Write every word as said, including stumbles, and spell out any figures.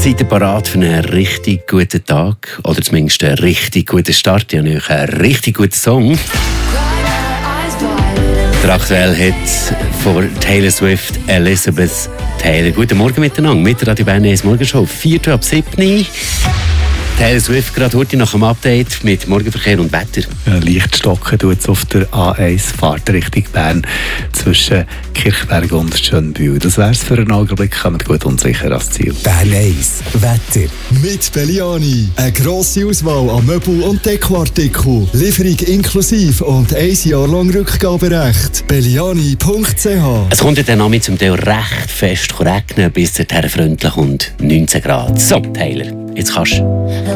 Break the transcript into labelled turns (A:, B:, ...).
A: Seid ihr parat für einen richtig guten Tag? Oder zumindest einen richtig guten Start? Ja, nicht einen richtig guten Song. Der aktuelle Hit von Taylor Swift, Elizabeth Taylor. Guten Morgen miteinander mit der Radio Bern eins Morgenshow. vier ab sieben. Taylor Swift gerade heute nach dem Update mit Morgenverkehr und Wetter.
B: Ja, leicht stocken tut es auf der A eins Fahrt Richtung Bern zwischen Kirchberg und Schönbühl. Das wäre es für einen Augenblick, kommt gut und sicher ans Ziel.
C: Bern eins Wetter.
D: Mit Belliani. Eine grosse Auswahl an Möbel- und Dekoartikeln. Lieferung inklusive und ein Jahr lang Rückgaberecht. belliani punkt c h.
A: Es kommt ja dann noch zum Teil recht fest regnen, bis dahin freundlich und neunzehn Grad. So, Taylor, jetzt kannst du.